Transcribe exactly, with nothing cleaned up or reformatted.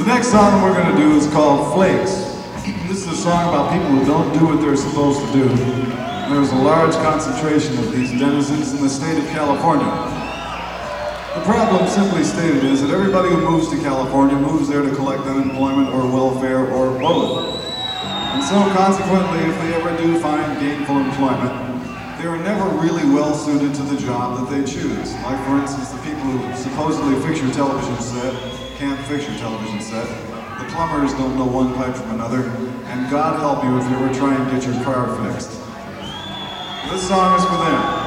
next song we're going to do is called Flakes. This is a song about people who don't do what they're supposed to do. There's a large concentration of these denizens in the state of California. The problem, simply stated, is that everybody who moves to California moves there to collect unemployment or welfare or both. And so, consequently, if they ever do find gainful employment, they are never really well suited to the job that they choose. Like, for instance, the people who supposedly fix your television set can't fix your television set. The plumbers don't know one pipe from another. And God help you if you ever try and get your car fixed. This song is for them.